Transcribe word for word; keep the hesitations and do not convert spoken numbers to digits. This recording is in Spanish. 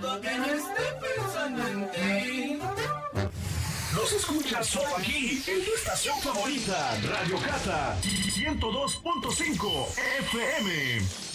dudo que no esté pensando en ti. Los escuchas solo aquí, en tu estación favorita, Radio Cata, ciento dos punto cinco F M.